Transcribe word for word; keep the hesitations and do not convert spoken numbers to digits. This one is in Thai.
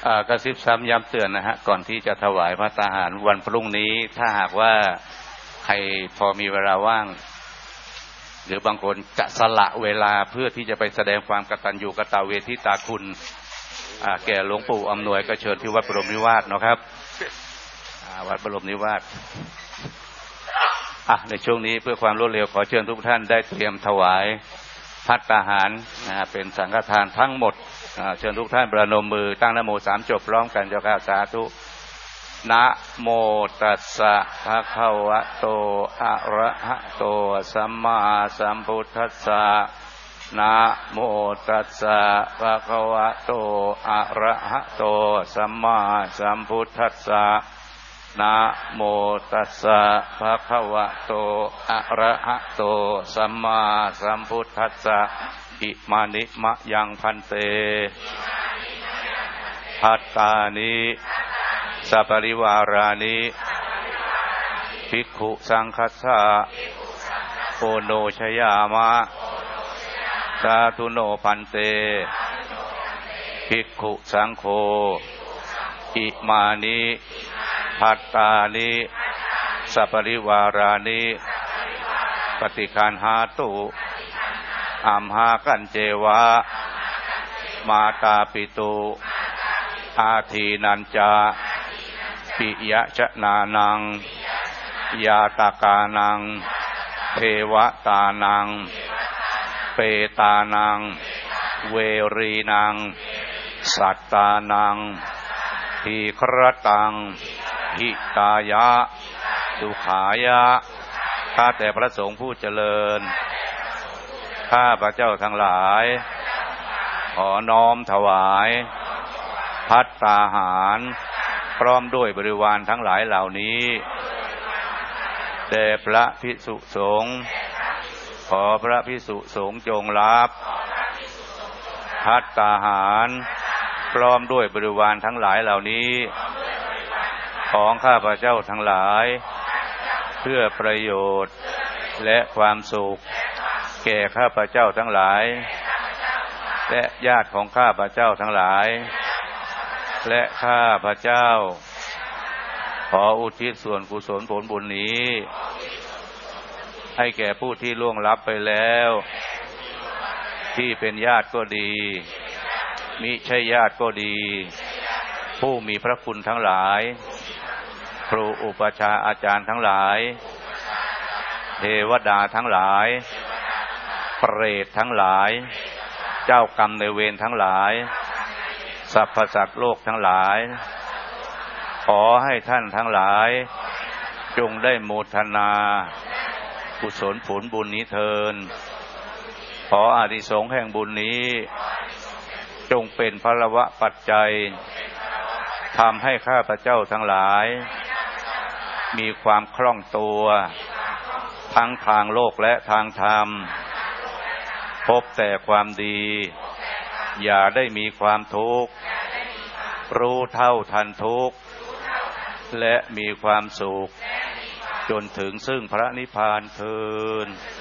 กระซิบซ้ำย้ำเตือนนะฮะก่อนที่จะถวายพระตาหารวันพรุ่งนี้ถ้าหากว่าใครพอมีเวลาว่างหรือบางคนจะสละเวลาเพื่อที่จะไปแสดงความกตัญญูกตเวทิตาคุณแก่หลวงปู่อำนวยก็เชิญที่วัดบรมนิวาสนะครับวัดบรมนิวาสในช่วงนี้เพื่อความรวดเร็วขอเชิญทุกท่านได้เตรียมถวายภัตตาหารเป็นสังฆทานทั้งหมดเชิญทุกท่านประนมมือตั้งนะโมสามจบพร้อมกันเจ้าค่ะสาธุนะโมตัสสะภะคะวะโตอะระหะโตสัมมาสัมพุทธัสสะนะโมตัสสะภะคะวะโตอะระหะโตสัมมาสัมพุทธัสสะนะโมตัสสะภะคะวะโตอะระหะโตสัมมาสัมพุทธัสสะอิมานิมะยังพันเตภัตตานิสัพพริวารานิภิกขุสังคัสสะโอโนชยามะสาธุโนพันเตภิกขุสังโฆอิมานิภัตตานิสัพพริวารานิปฏิคันหาตุอัมหากันเจวะมาตาปิตุอาทีนันจาปิยะชนานังยาตากานังเทวตานังเปตานังเวรีนังสัตตานังทีครตังหิตายะสุขายะข้าแต่พระสงฆ์ผู้เจริญข้าพระเจ้าทั้งหลายขอน้อมถวายภัตตาหารพร้อมด้วยบริวารทั้งหลายเหล่านี้แด่พระภิกษุสงฆ์ขอพระภิกษุสงฆ์จงรับภัตตาหารพร้อมด้วยบริวารทั้งหลายเหล่านี้ของข้าพระเจ้าทั้งหลายเพื่อประโยชน์และความสุขแก่ข้าพเจ้าทั้งหลายและญาติของข้าพเจ้าทั้งหลายและข้าพเจ้าขออุทิศส่วนกุศลผลบุญนี้ให้แก่ผู้ที่ล่วงลับไปแล้วที่เป็นญาติก็ดีมิใช่ญาติก็ดีผู้มีพระคุณทั้งหลายครูอุปัชฌาย์อาจารย์ทั้งหลายเทวดาทั้งหลายเปรตทั้งหลายเจ้ากรรมนายเวรทั้งหลายสรรพสัตว์โลกทั้งหลายขอให้ท่านทั้งหลายจงได้โมทนากุศลผลบุญนี้เทินขออานิสงส์แห่งบุญนี้จงเป็นพลวะปัจจัยทำให้ข้าพเจ้าทั้งหลายมีความคล่องตัวทั้งทางโลกและทางธรรมพบแต่ความดีอย่าได้มีความทุกข์รู้เท่าทันทุกข์และมีความสุขจนถึงซึ่งพระนิพพานเทอญ